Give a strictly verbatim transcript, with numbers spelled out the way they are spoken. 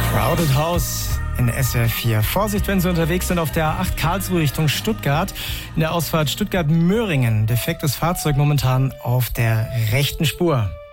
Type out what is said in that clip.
Crowded House in S W R vier. Vorsicht, wenn Sie unterwegs sind auf der A acht Karlsruhe Richtung Stuttgart. In der Ausfahrt Stuttgart-Möhringen. Defektes Fahrzeug momentan auf der rechten Spur.